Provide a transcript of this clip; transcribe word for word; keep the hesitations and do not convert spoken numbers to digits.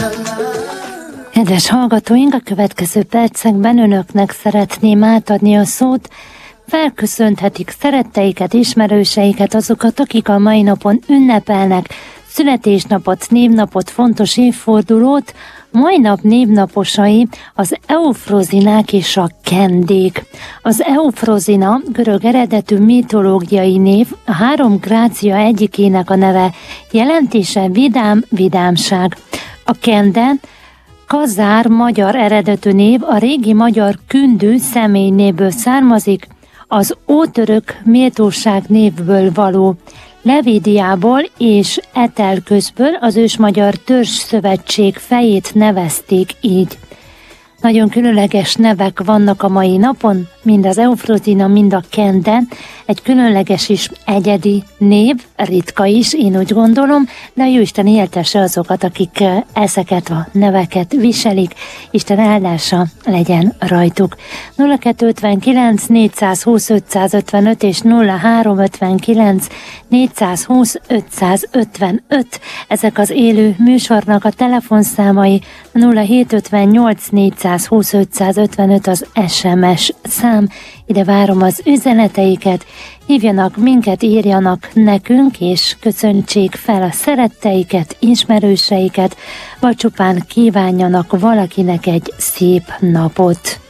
Kedves hallgatóink, a következő percekben önöknek szeretném átadni a szót. Felköszönhetik szeretteiket, ismerőseiket, azokat, akik a mai napon ünnepelnek születésnapot, névnapot, fontos évfordulót. Mai nap névnaposai az Eufrozinák és a Kendék. Az Eufrozina görög eredetű mitológiai név, a három grácia egyikének a neve, jelentése vidám, vidámság. A Kende Kazár magyar eredetű név, a régi magyar kündő személynévből származik, az ótörök méltóság névből való. Levédiából és Etelközből az ősmagyar törzsszövetség fejét nevezték így. Nagyon különleges nevek vannak a mai napon, mind az Eufrozina, mind a Kende. Egy különleges és egyedi név, ritka is, én úgy gondolom, de a Jóisten éltesse azokat, akik ezeket a neveket viselik. Isten áldása legyen rajtuk. nulla kettő ötvenkilenc négyszázhúsz ötszázötvenöt és nulla három ötvenkilenc négyszázhúsz ötszázötvenöt. Ezek az élő műsornak a telefonszámai, nulla hét ötvennyolc négyszázhúsz ötszázötvenöt az es em es szám. Ide várom az üzeneteiket, hívjanak minket, írjanak nekünk, és köszöntsék fel a szeretteiket, ismerőseiket, vagy csupán kívánjanak valakinek egy szép napot.